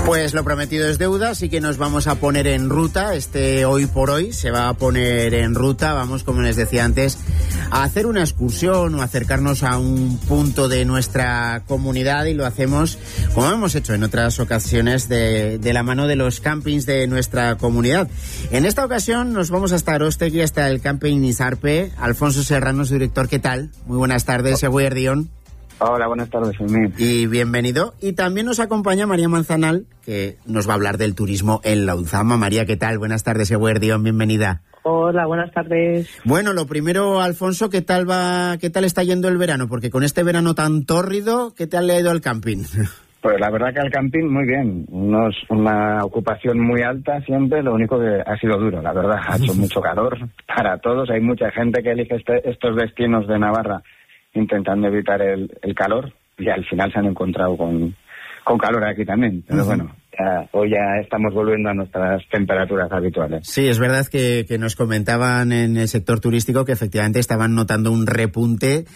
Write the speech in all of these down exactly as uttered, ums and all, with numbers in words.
Pues lo prometido es deuda, así que nos vamos a poner en ruta. Este hoy por hoy se va a poner en ruta. Vamos, como les decía antes, a hacer una excursión o acercarnos a un punto de nuestra comunidad, y lo hacemos como hemos hecho en otras ocasiones de, de la mano de los campings de nuestra comunidad. En esta ocasión nos vamos hasta Arostegui, hasta el camping Izarpe. Alfonso Serrano, su director, ¿qué tal? Muy buenas tardes, Eguerdión. Hola, buenas tardes, Fermín. Y bienvenido. Y también nos acompaña María Manzanal, que nos va a hablar del turismo en Lauzama. María, ¿qué tal? Buenas tardes, Eguerdión, bienvenida. Hola, buenas tardes. Bueno, lo primero, Alfonso, ¿qué tal va, qué tal está yendo el verano? Porque con este verano tan tórrido, ¿qué tal le ha ido al camping? Pues la verdad que al camping muy bien. No es una ocupación muy alta siempre, lo único que ha sido duro, la verdad. Ha hecho mucho calor para todos. Hay mucha gente que elige este, estos destinos de Navarra intentando evitar el, el calor, y al final se han encontrado con, con calor aquí también. Pero uh-huh. bueno, ya, hoy ya estamos volviendo a nuestras temperaturas habituales. Sí, es verdad que, que nos comentaban en el sector turístico que efectivamente estaban notando un repunte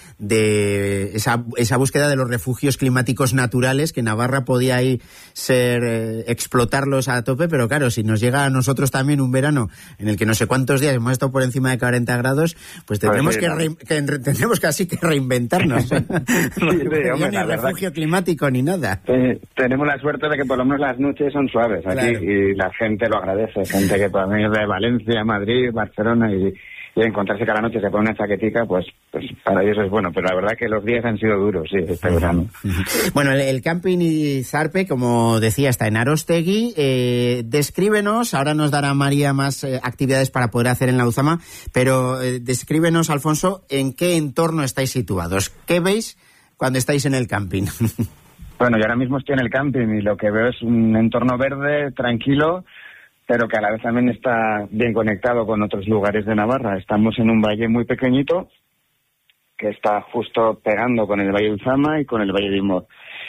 de esa, esa búsqueda de los refugios climáticos naturales, que Navarra podía ahí ser, eh, explotarlos a tope, pero claro, si nos llega a nosotros también un verano en el que no sé cuántos días hemos estado por encima de cuarenta grados, pues tendremos, pues sí, que, re, que tendremos casi que reinventarnos. No, sí, hombre, ni refugio climático ni nada. Eh, tenemos la suerte de que por lo menos las noches son suaves aquí, claro. Y la gente lo agradece, gente que para mí es de Valencia, Madrid, Barcelona, y, y encontrarse cada noche se pone una chaquetica, pues, pues para ellos es bueno, pero la verdad que los días han sido duros, sí, este verano. Bueno, el, el camping Izarpe, como decía, está en Arostegui. Eh, descríbenos, ahora nos dará María más eh, actividades para poder hacer en Lauzama, pero eh, descríbenos, Alfonso, en qué entorno estáis situados, qué veis cuando estáis en el camping. Bueno, yo ahora mismo estoy en el camping y lo que veo es un entorno verde, tranquilo, pero que a la vez también está bien conectado con otros lugares de Navarra. Estamos en un valle muy pequeñito que está justo pegando con el Valle de Ulzama y con el Valle de Imod.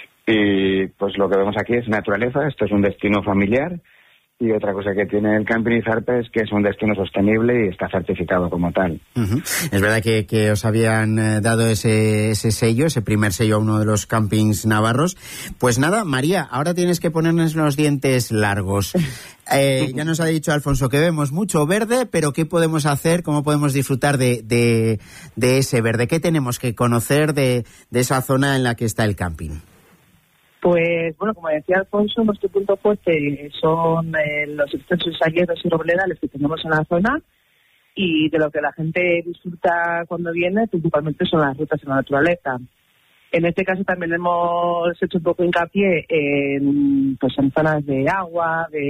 Y pues lo que vemos aquí es naturaleza, esto es un destino familiar. Y otra cosa que tiene el camping Izarpe es que es un destino sostenible y está certificado como tal. Uh-huh. Es verdad que, que os habían eh, dado ese, ese sello, ese primer sello a uno de los campings navarros. Pues nada, María, ahora tienes que ponernos los dientes largos. Eh, ya nos ha dicho Alfonso que vemos mucho verde, pero ¿qué podemos hacer? ¿Cómo podemos disfrutar de, de, de ese verde? ¿Qué tenemos que conocer de, de esa zona en la que está el camping? Pues, bueno, como decía Alfonso, nuestro punto fuerte son eh, los extensos hayedos y robledales que tenemos en la zona, y de lo que la gente disfruta cuando viene, principalmente son las rutas en la naturaleza. En este caso también hemos hecho un poco hincapié en, pues, en zonas de agua, de,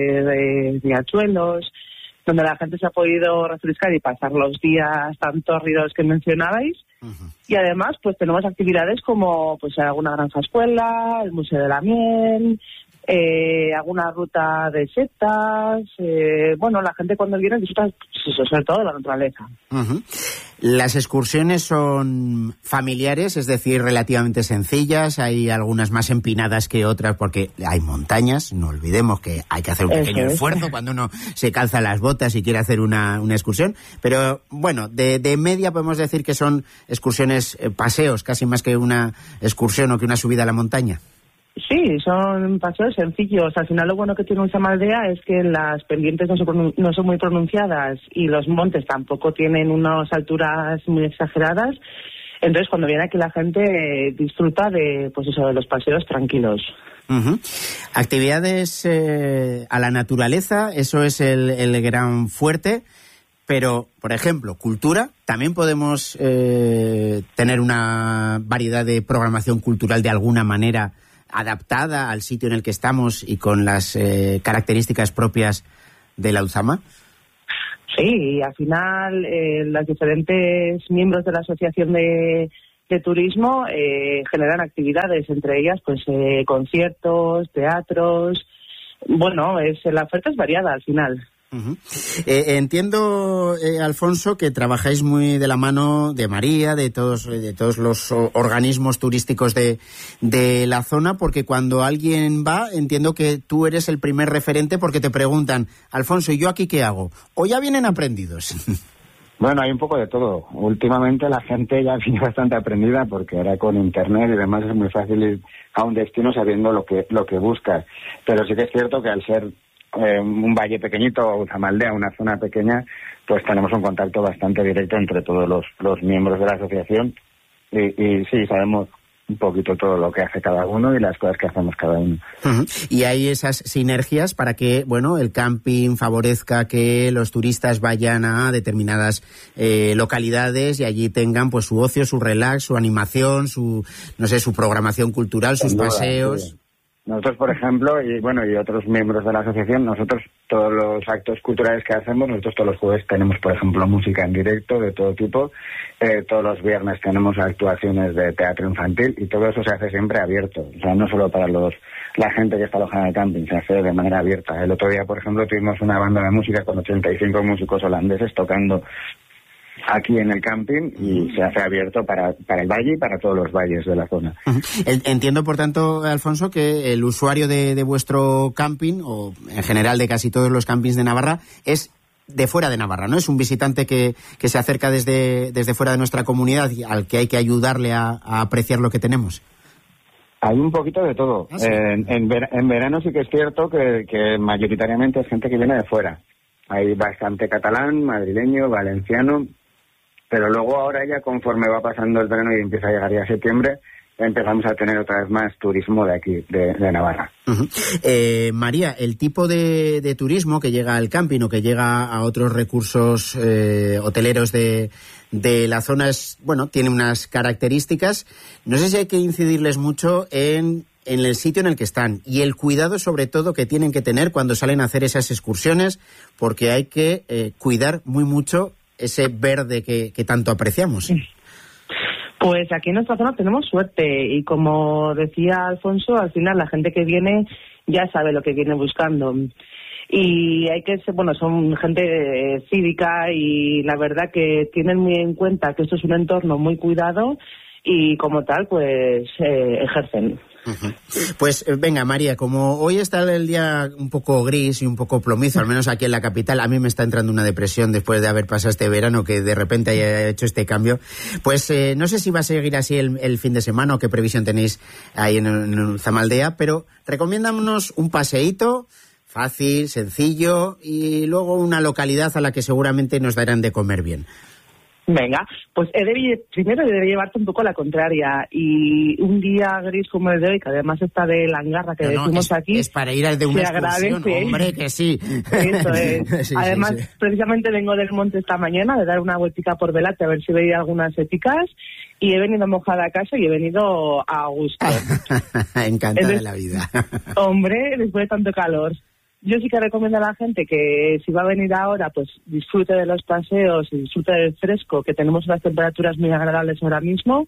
de riachuelos, donde la gente se ha podido refrescar y pasar los días tan tórridos que mencionabais. Uh-huh. Y además, pues tenemos actividades como pues alguna granja escuela, el Museo de la Miel, eh, alguna ruta de setas. Eh, bueno, la gente cuando viene disfruta pues, sobre todo de la naturaleza. Uh-huh. Las excursiones son familiares, es decir, relativamente sencillas. Hay algunas más empinadas que otras porque hay montañas. No olvidemos que hay que hacer un pequeño Eso esfuerzo es. Cuando uno se calza las botas y quiere hacer una, una excursión. Pero bueno, de, de media podemos decir que son excursiones, eh, paseos, casi más que una excursión o que una subida a la montaña. Sí, son paseos sencillos. Al final lo bueno que tiene Ultzamaldea es que las pendientes no son, no son muy pronunciadas y los montes tampoco tienen unas alturas muy exageradas. Entonces cuando viene aquí la gente eh, disfruta de, pues eso, de los paseos tranquilos. Uh-huh. Actividades eh, a la naturaleza, eso es el, el gran fuerte. Pero, por ejemplo, cultura, también podemos eh, tener una variedad de programación cultural de alguna manera adaptada al sitio en el que estamos y con las eh, características propias de Lauzama. Sí, al final eh, los diferentes miembros de la Asociación de, de Turismo eh, generan actividades, entre ellas pues eh, conciertos, teatros. Bueno, es la oferta es variada al final. Uh-huh. Eh, entiendo, eh, Alfonso, que trabajáis muy de la mano de María, de todos, de todos los organismos turísticos de, de la zona, porque cuando alguien va, entiendo que tú eres el primer referente porque te preguntan, Alfonso, ¿y yo aquí qué hago? ¿O ya vienen aprendidos? Bueno, hay un poco de todo. Últimamente la gente ya viene bastante aprendida porque ahora con internet y demás es muy fácil ir a un destino sabiendo lo que lo que buscas. Pero sí que es cierto que al ser eh, un valle pequeñito, Uzamaldea, una zona pequeña, pues tenemos un contacto bastante directo entre todos los, los miembros de la asociación y, y sí, sabemos un poquito todo lo que hace cada uno y las cosas que hacemos cada uno. Uh-huh. Y hay esas sinergias para que, bueno, el camping favorezca que los turistas vayan a determinadas eh, localidades y allí tengan pues su ocio, su relax, su animación, su, no sé, su programación cultural, sus duda, paseos. Sí. Nosotros, por ejemplo, y bueno, y otros miembros de la asociación, nosotros todos los actos culturales que hacemos, nosotros todos los jueves tenemos, por ejemplo, música en directo de todo tipo, eh, todos los viernes tenemos actuaciones de teatro infantil y todo eso se hace siempre abierto, o sea, no solo para los la gente que está alojada en el camping, se hace de manera abierta. El otro día, por ejemplo, tuvimos una banda de música con ochenta y cinco músicos holandeses tocando aquí en el camping y se hace abierto para, para el valle y para todos los valles de la zona. Uh-huh. Entiendo, por tanto, Alfonso, que el usuario de, de vuestro camping, o en general de casi todos los campings de Navarra, es de fuera de Navarra, ¿no? Es un visitante que, que se acerca desde, desde fuera de nuestra comunidad y al que hay que ayudarle a, a apreciar lo que tenemos. Hay un poquito de todo. ¿Ah, sí? En, en, ver, en verano sí que es cierto que, que mayoritariamente es gente que viene de fuera. Hay bastante catalán, madrileño, valenciano. Pero luego ahora ya conforme va pasando el verano y empieza a llegar ya septiembre, empezamos a tener otra vez más turismo de aquí, de, de Navarra. Uh-huh. Eh, María, el tipo de, de turismo que llega al camping o que llega a otros recursos eh, hoteleros de, de la zona es, bueno, tiene unas características. No sé si hay que incidirles mucho en, en el sitio en el que están y el cuidado sobre todo que tienen que tener cuando salen a hacer esas excursiones, porque hay que eh, cuidar muy mucho ese verde que, que tanto apreciamos. Pues aquí en nuestra zona tenemos suerte y como decía Alfonso, al final la gente que viene ya sabe lo que viene buscando. Y hay que ser, bueno, son gente cívica y la verdad que tienen muy en cuenta que esto es un entorno muy cuidado y como tal pues eh, ejercen. Uh-huh. Pues venga, María, como hoy está el día un poco gris y un poco plomizo, al menos aquí en la capital, a mí me está entrando una depresión después de haber pasado este verano, que de repente haya hecho este cambio, pues eh, no sé si va a seguir así el, el fin de semana o qué previsión tenéis ahí en, en Uzamaldea, pero recomiéndanos un paseíto fácil, sencillo y luego una localidad a la que seguramente nos darán de comer bien. Venga, pues he de, primero he de llevarte un poco a la contraria y un día gris como el de hoy, que además está de Langarra que no, decimos no, es, aquí, es para ir de una excursión, agradece. Hombre, que sí. Eso es. Sí, además, sí, sí. Precisamente vengo del monte esta mañana de dar una vueltica por Velate a ver si veía algunas seticas y he venido mojada a casa y he venido a gusto. Encantada Entonces, de la vida. Hombre, después de tanto calor. Yo sí que recomiendo a la gente que si va a venir ahora, pues disfrute de los paseos y disfrute del fresco, que tenemos unas temperaturas muy agradables ahora mismo.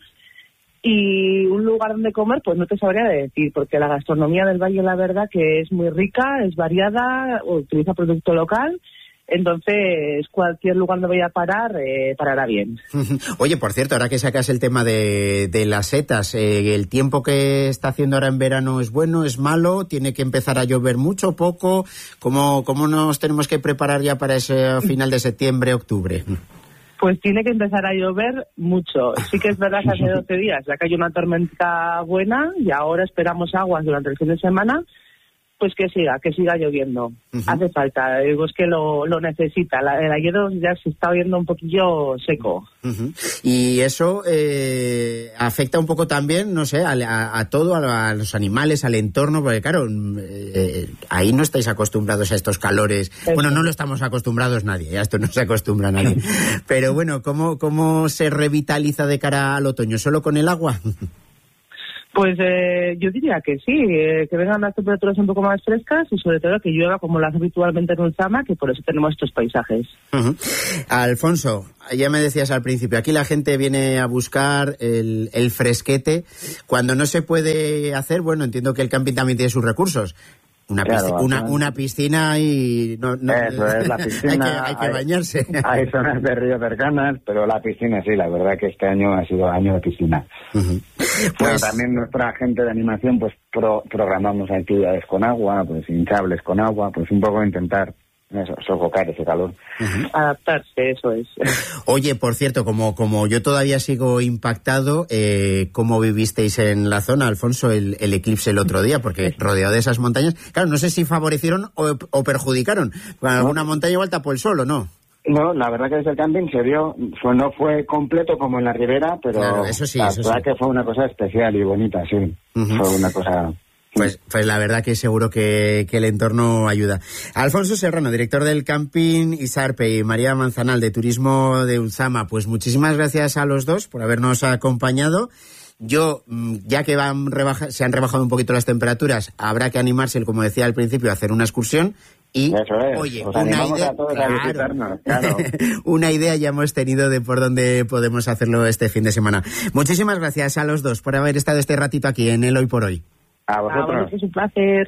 Y un lugar donde comer, pues no te sabría decir, porque la gastronomía del valle, la verdad, que es muy rica, es variada, utiliza producto local. Entonces, cualquier lugar donde vaya a parar, eh, parará bien. Oye, por cierto, ahora que sacas el tema de, de las setas, eh, ¿el tiempo que está haciendo ahora en verano es bueno, es malo? ¿Tiene que empezar a llover mucho, poco? ¿Cómo, cómo nos tenemos que preparar ya para ese final de septiembre, octubre? Pues tiene que empezar a llover mucho. Sí que es verdad que hace doce días ya cayó una tormenta buena y ahora esperamos aguas durante el fin de semana. Pues que siga, que siga lloviendo. Uh-huh. Hace falta, el bosque lo, lo necesita. La, el ayedo ya se está oyendo un poquillo seco. Uh-huh. Y eso eh, afecta un poco también, no sé, a, a, a todo, a, a los animales, al entorno, porque claro, eh, ahí no estáis acostumbrados a estos calores. Eso. Bueno, no lo estamos acostumbrados nadie, a esto no se acostumbra nadie. Pero bueno, ¿cómo, cómo se revitaliza de cara al otoño? ¿Solo con el agua? Pues eh, yo diría que sí, eh, que vengan las temperaturas un poco más frescas y sobre todo que llueva como lo hace habitualmente en Ulzama, que por eso tenemos estos paisajes. Uh-huh. Alfonso, ya me decías al principio, aquí la gente viene a buscar el, el fresquete. Cuando no se puede hacer, bueno, entiendo que el camping también tiene sus recursos. Una, claro, piscina, una, una piscina y... No, no, Eso es, la piscina. hay, que, hay que hay, bañarse. Hay zonas de río cercanas, pero la piscina sí, la verdad que este año ha sido año de piscina. Uh-huh. Pues... Pero también nuestra gente de animación, pues pro, programamos actividades con agua, pues hinchables con agua, pues un poco intentar eso, sofocar ese calor. Uh-huh. Adaptarse, eso es. Oye, por cierto, como como yo todavía sigo impactado, eh, ¿cómo vivisteis en la zona, Alfonso, el, el eclipse el otro día? Porque rodeado de esas montañas, claro, no sé si favorecieron o, o perjudicaron. Bueno, alguna no. montaña igual tapó el sol, ¿o no? No, la verdad que desde el camping se vio, fue, no fue completo como en la ribera, pero claro, eso sí, la eso verdad sí. que fue una cosa especial y bonita, sí. Uh-huh. Fue una cosa... Pues, pues la verdad que seguro que, que el entorno ayuda. Alfonso Serrano, director del Camping Izarpe, y María Manzanal, de Turismo de Ultzama, pues muchísimas gracias a los dos por habernos acompañado. Yo, ya que van rebaja, se han rebajado un poquito las temperaturas, habrá que animarse, como decía al principio, a hacer una excursión. Y, eso es. oye, Os una idea, a todos claro, a visitarnos, claro. una idea ya hemos tenido de por dónde podemos hacerlo este fin de semana. Muchísimas gracias a los dos por haber estado este ratito aquí en el Hoy por Hoy. A vosotros. A vosotros, es un placer.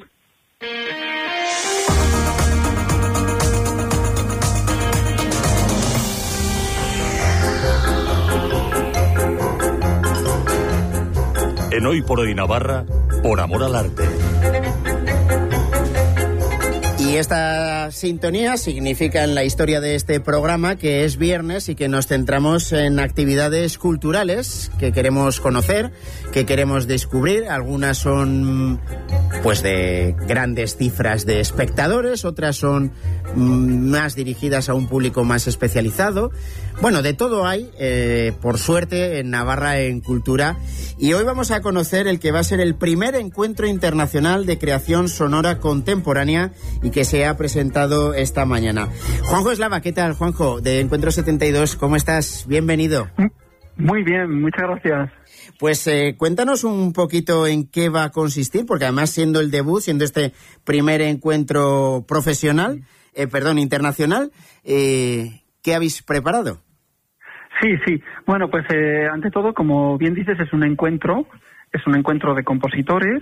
En Hoy por Hoy Navarra, por amor al arte. Y esta sintonía significa en la historia de este programa que es viernes y que nos centramos en actividades culturales que queremos conocer, que queremos descubrir. Algunas son pues de grandes cifras de espectadores, otras son mm, más dirigidas a un público más especializado. Bueno, de todo hay, eh, por suerte, en Navarra en cultura. Y hoy vamos a conocer el que va a ser el primer encuentro internacional de creación sonora contemporánea y que se ha presentado esta mañana. Juanjo Eslava, ¿qué tal, Juanjo? De Encuentro setenta y dos, ¿cómo estás? Bienvenido. Muy bien, muchas gracias. Pues eh, cuéntanos un poquito en qué va a consistir, porque además siendo el debut, siendo este primer encuentro profesional, eh, perdón, internacional, eh, ¿qué habéis preparado? Sí, sí. Bueno, pues eh, ante todo, como bien dices, es un encuentro, es un encuentro de compositores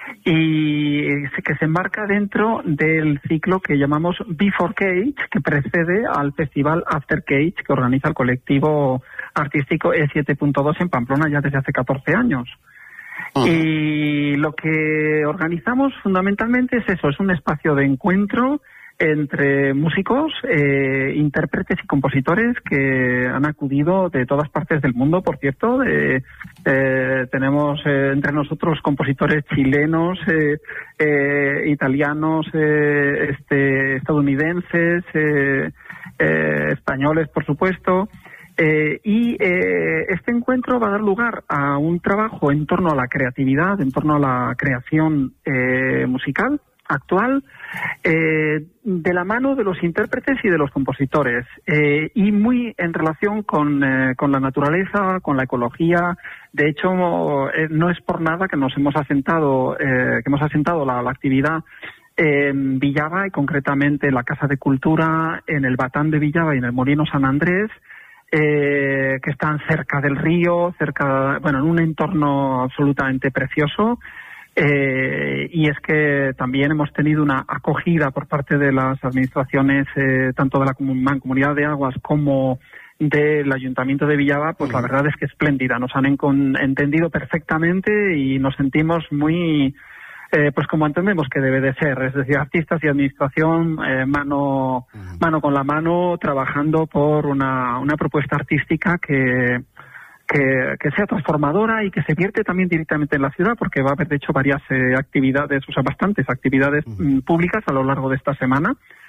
y que se enmarca dentro del ciclo que llamamos Before Cage, que precede al festival After Cage que organiza el colectivo artístico E siete punto dos en Pamplona ya desde hace catorce años. Uh-huh. Y lo que organizamos fundamentalmente es eso, es un espacio de encuentro entre músicos, eh, intérpretes y compositores que han acudido de todas partes del mundo, por cierto. Eh, eh, tenemos eh, entre nosotros compositores chilenos, eh, eh, italianos, eh, este, estadounidenses, eh, eh, españoles, por supuesto. Eh, y eh, este encuentro va a dar lugar a un trabajo en torno a la creatividad, en torno a la creación eh, musical actual, eh, de la mano de los intérpretes y de los compositores, eh, y muy en relación con, eh, con la naturaleza, con la ecología. De hecho, eh, no es por nada que nos hemos asentado, eh, que hemos asentado la, la actividad en Villava y concretamente en la Casa de Cultura, en el Batán de Villava y en el Molino San Andrés, eh, que están cerca del río, cerca, bueno, en un entorno absolutamente precioso. Eh, y es que también hemos tenido una acogida por parte de las administraciones, eh, tanto de la Mancomunidad de Aguas como del Ayuntamiento de Villava, pues uh-huh. La verdad es que espléndida. Nos han encon- entendido perfectamente y nos sentimos muy, eh, pues como entendemos que debe de ser, es decir, artistas y administración eh, mano, uh-huh. mano con la mano, trabajando por una, una propuesta artística que Que, que sea transformadora y que se vierte también directamente en la ciudad, porque va a haber de hecho varias eh, actividades, o sea, bastantes actividades mm, públicas a lo largo de esta semana.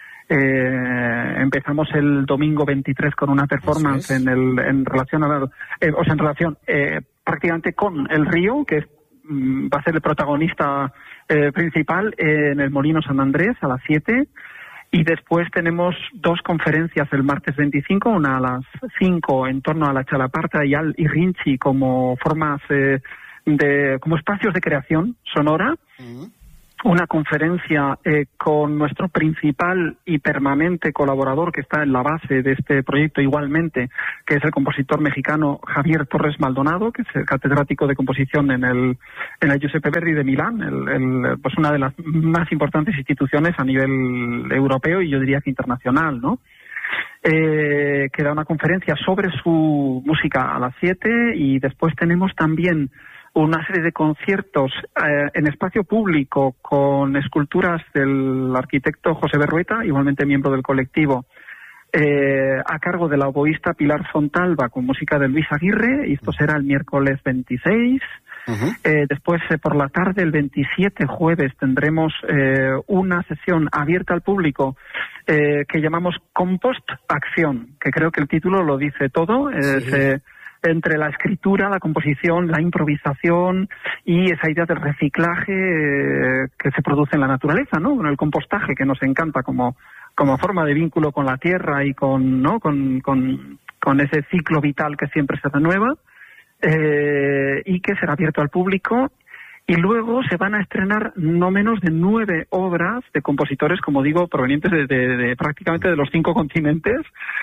Eh, empezamos el domingo veintitrés con una performance es. en el en relación a eh, o sea, en relación eh, prácticamente con el río, que es, mm, va a ser el protagonista eh, principal eh, en el Molino San Andrés a las siete. Y después tenemos dos conferencias el martes veinticinco, una a las cinco en torno a la chalaparta y al irrinchi como formas eh, de, como espacios de creación sonora. Uh-huh. Una conferencia eh, con nuestro principal y permanente colaborador que está en la base de este proyecto igualmente, que es el compositor mexicano Javier Torres Maldonado, que es el catedrático de composición en el en el Giuseppe Verdi de Milán, el, el, pues una de las más importantes instituciones a nivel europeo y yo diría que internacional, ¿no? Eh, que da una conferencia sobre su música a las siete y después tenemos también una serie de conciertos eh, en espacio público con esculturas del arquitecto José Berrueta, igualmente miembro del colectivo, eh, a cargo de la oboísta Pilar Fontalba con música de Luis Aguirre, y esto será el miércoles veintiséis. Uh-huh. Eh, después, eh, por la tarde, el veintisiete, jueves, tendremos eh, una sesión abierta al público eh, que llamamos Compost Acción, que creo que el título lo dice todo. Sí. Es, eh, entre la escritura, la composición, la improvisación y esa idea del reciclaje eh, que se produce en la naturaleza, ¿no? Con el compostaje, que nos encanta como como forma de vínculo con la tierra y con, ¿no? con, con, con ese ciclo vital que siempre se renueva, eh, y que será abierto al público. Y luego se van a estrenar no menos de nueve obras de compositores, como digo, provenientes de, de, de prácticamente de los cinco continentes,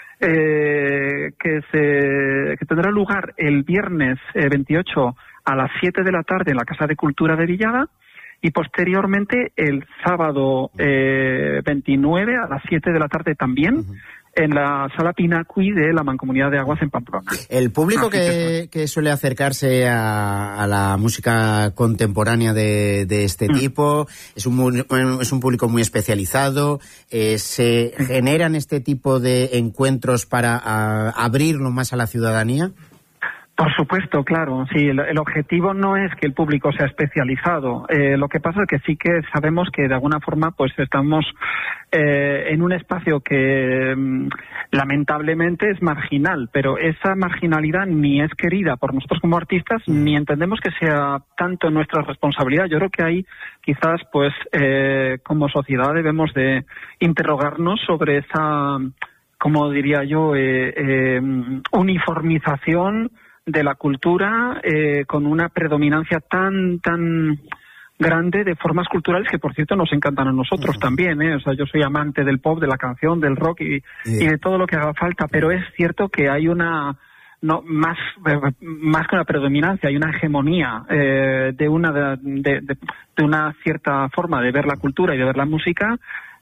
eh, que se que tendrá lugar el viernes eh, veintiocho a las siete de la tarde en la Casa de Cultura de Villada, y posteriormente el sábado eh, veintinueve a las siete de la tarde también, uh-huh, en la Sala Pinacui de la Mancomunidad de Aguas en Pamplona. El público que, que suele acercarse a, a la música contemporánea de, de este mm. tipo es un, es un público muy especializado. Eh, ¿Se generan este tipo de encuentros para a, abrirlo más a la ciudadanía? Por supuesto, claro. Sí, el, el objetivo no es que el público sea especializado. Eh, lo que pasa es que sí que sabemos que de alguna forma pues estamos eh, en un espacio que mm, lamentablemente es marginal, pero esa marginalidad ni es querida por nosotros como artistas, ni entendemos que sea tanto nuestra responsabilidad. Yo creo que ahí quizás pues eh, como sociedad debemos de interrogarnos sobre esa, como diría yo, eh, eh, uniformización de la cultura, eh, con una predominancia tan tan grande de formas culturales que, por cierto, nos encantan a nosotros uh-huh. también, ¿eh? O sea, yo soy amante del pop, de la canción, del rock y, yeah. y de todo lo que haga falta, pero es cierto que hay una no más más que una predominancia, hay una hegemonía eh, de una de, de, de, de una cierta forma de ver la cultura y de ver la música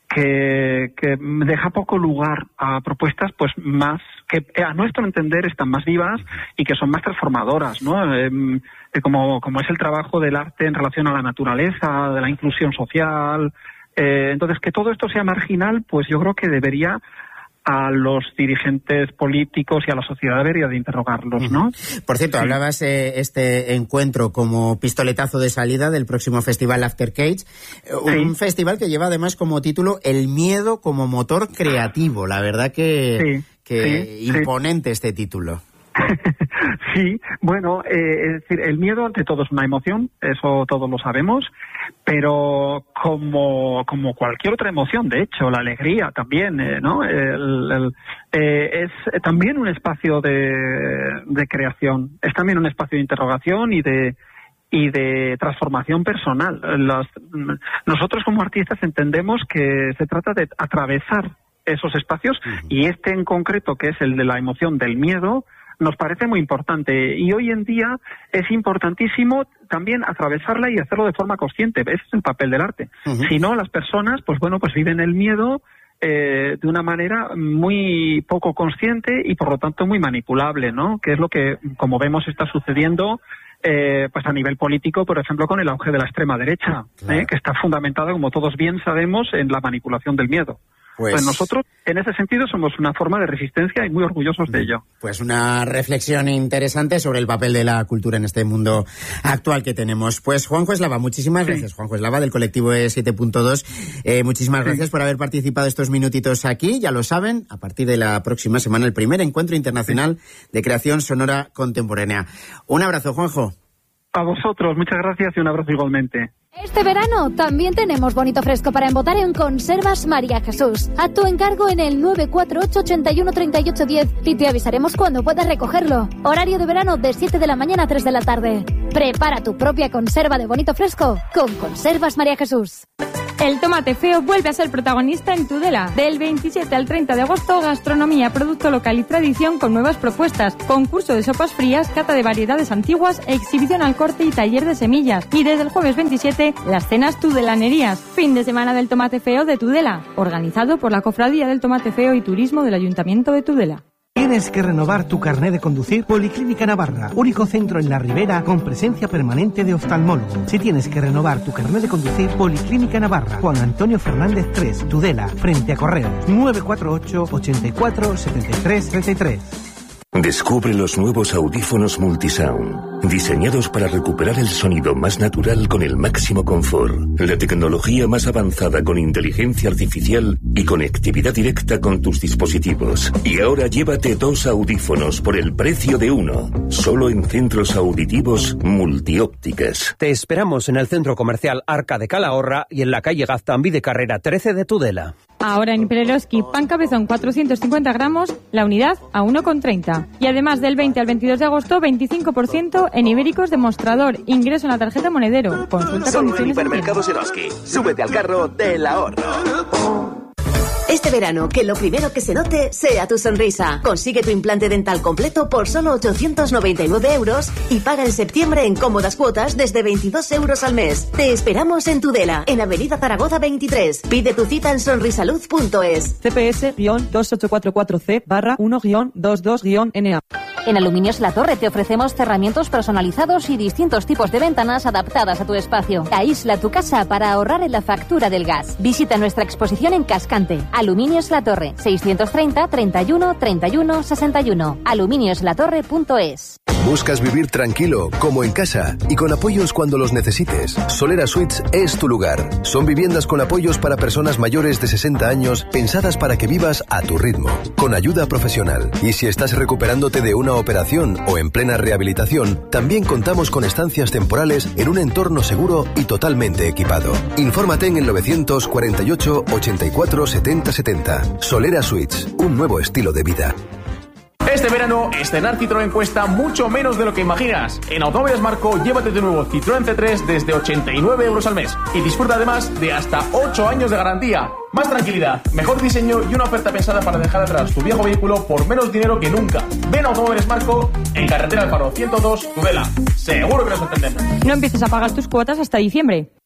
que, que deja poco lugar a propuestas pues más que a nuestro entender están más vivas y que son más transformadoras, ¿no? Eh, como, como es el trabajo del arte en relación a la naturaleza, de la inclusión social. Eh, entonces, que todo esto sea marginal, pues yo creo que debería a los dirigentes políticos y a la sociedad debería de interrogarlos, ¿no? Por cierto, sí. hablabas eh, este encuentro como pistoletazo de salida del próximo festival After Cage, sí. un festival que lleva además como título El miedo como motor creativo. La verdad que, sí, que sí, imponente sí. este título. Sí, bueno, eh, es decir, el miedo ante todo es una emoción, eso todos lo sabemos, pero como como cualquier otra emoción, de hecho, la alegría también, eh, ¿no? El, el, eh, es también un espacio de, de creación, es también un espacio de interrogación y de y de transformación personal. Las, nosotros como artistas entendemos que se trata de atravesar esos espacios uh-huh. y este en concreto, que es el de la emoción del miedo, nos parece muy importante y hoy en día es importantísimo también atravesarla y hacerlo de forma consciente. Ese es el papel del arte. Uh-huh. Si no, las personas, pues bueno, pues viven el miedo eh, de una manera muy poco consciente y por lo tanto muy manipulable, ¿no? Que es lo que, como vemos, está sucediendo eh, pues a nivel político, por ejemplo, con el auge de la extrema derecha, claro. ¿eh? Que está fundamentada, como todos bien sabemos, en la manipulación del miedo. Pues, pues nosotros, en ese sentido, somos una forma de resistencia y muy orgullosos de ello. Pues una reflexión interesante sobre el papel de la cultura en este mundo actual que tenemos. Pues Juanjo Eslava, muchísimas sí. gracias. Juanjo Eslava, del colectivo E siete punto dos. Eh, muchísimas sí. gracias por haber participado estos minutitos aquí. Ya lo saben, a partir de la próxima semana, el primer encuentro internacional sí. de creación sonora contemporánea. Un abrazo, Juanjo. A vosotros, muchas gracias y un abrazo igualmente. Este verano también tenemos bonito fresco para embotar en Conservas María Jesús. A tu encargo en el nueve cuatro ocho, ocho uno, tres ocho uno cero y te avisaremos cuando puedas recogerlo. Horario de verano de siete de la mañana a tres de la tarde. Prepara tu propia conserva de bonito fresco con Conservas María Jesús. El tomate feo vuelve a ser protagonista en Tudela. Del veintisiete al treinta de agosto, gastronomía, producto local y tradición con nuevas propuestas. Concurso de sopas frías, cata de variedades antiguas, exhibición al corte y taller de semillas. Y desde el jueves veintisiete, las cenas tudelanerías. Fin de semana del tomate feo de Tudela. Organizado por la Cofradía del Tomate Feo y Turismo del Ayuntamiento de Tudela. ¿Tienes que renovar tu carné de conducir? Policlínica Navarra, único centro en la Ribera con presencia permanente de oftalmólogo. Si tienes que renovar tu carné de conducir, Policlínica Navarra, Juan Antonio Fernández tres, Tudela, frente a Correos, nueve cuatro ocho, ochenta y cuatro, setenta y tres, treinta y tres. Descubre los nuevos audífonos Multisound, diseñados para recuperar el sonido más natural con el máximo confort, la tecnología más avanzada con inteligencia artificial y conectividad directa con tus dispositivos. Y ahora llévate dos audífonos por el precio de uno, solo en Centros Auditivos Multiópticas. Te esperamos en el Centro Comercial Arca de Calahorra y en la calle Gaztambide de Carrera trece de Tudela. Ahora en Pereroski, pan cabezón cuatrocientos cincuenta gramos, la unidad a uno con treinta. Y además del veinte al veintidós de agosto, veinticinco por ciento en Ibéricos Demostrador. Ingreso en la tarjeta monedero. Consulta Solo condiciones. en Hipermercados Eroski. Súbete al carro del ahorro. Este verano, que lo primero que se note sea tu sonrisa. Consigue tu implante dental completo por solo ochocientos noventa y nueve euros y paga en septiembre en cómodas cuotas desde veintidós euros al mes. Te esperamos en Tudela, en Avenida Zaragoza veintitrés. Pide tu cita en sonrisalud punto es. C P S dos ocho cuatro cuatro C barra uno guión veintidós guión N A. En Aluminios La Torre te ofrecemos cerramientos personalizados y distintos tipos de ventanas adaptadas a tu espacio. Aísla tu casa para ahorrar en la factura del gas. Visita nuestra exposición en Cascante. Aluminios La Torre, seiscientos treinta, treinta y uno, treinta y uno, sesenta y uno. aluminios la torre punto es. ¿Buscas vivir tranquilo, como en casa, y con apoyos cuando los necesites? Solera Suites es tu lugar. Son viviendas con apoyos para personas mayores de sesenta años, pensadas para que vivas a tu ritmo, con ayuda profesional. Y si estás recuperándote de una operación o en plena rehabilitación, también contamos con estancias temporales en un entorno seguro y totalmente equipado. Infórmate en el novecientos cuarenta y ocho, ochenta y cuatro, setenta setenta. Solera Suites, un nuevo estilo de vida. Este verano, estrenar Citroën cuesta mucho menos de lo que imaginas. En Automóviles Marco, llévate tu nuevo Citroën C tres desde ochenta y nueve euros al mes. Y disfruta además de hasta ocho años de garantía. Más tranquilidad, mejor diseño y una oferta pensada para dejar atrás tu viejo vehículo por menos dinero que nunca. Ven a Automóviles Marco, en Carretera del Faro ciento dos, Tudela. Seguro que nos entendemos. No empieces a pagar tus cuotas hasta diciembre.